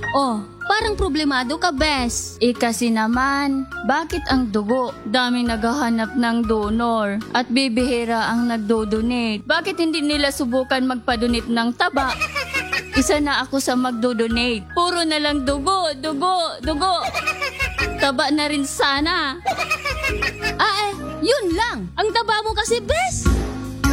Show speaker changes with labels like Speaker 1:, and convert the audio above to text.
Speaker 1: Oh, parang problemado ka, bes.
Speaker 2: Kasi naman, bakit ang dugo? Daming naghahanap ng donor at bibihira ang nagdo-donate. Bakit hindi nila subukan magpa-donate ng taba? Isa na ako sa magdo-donate. Puro na lang dugo, dugo, dugo. Taba na rin sana.
Speaker 1: Yun lang. Ang taba mo kasi, bes.